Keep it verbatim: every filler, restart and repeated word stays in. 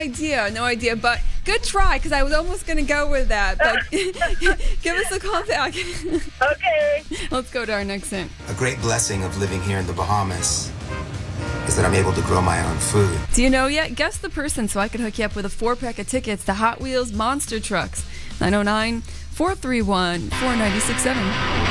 idea, no idea, but good try, because I was almost going to go with that, but give us a call back. Okay. Let's go to our next hint. A great blessing of living here in the Bahamas is that I'm able to grow my own food. Do you know yet? Guess the person so I can hook you up with a four-pack of tickets to Hot Wheels Monster Trucks. nine oh nine, four three one, four nine six seven.